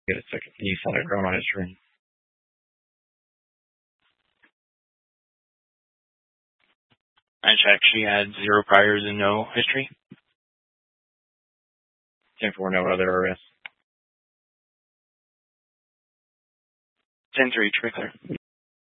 Get a second. Can you send a criminal history? I checked. She had 0 priors and no history. 10-4, no other arrests. 10-3, trigger.